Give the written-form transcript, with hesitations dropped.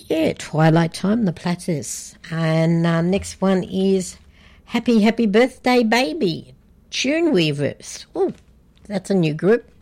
Yeah, Twilight Time, The Platters. And next one is Happy Happy Birthday Baby, Tune Weavers. Oh, that's a new group.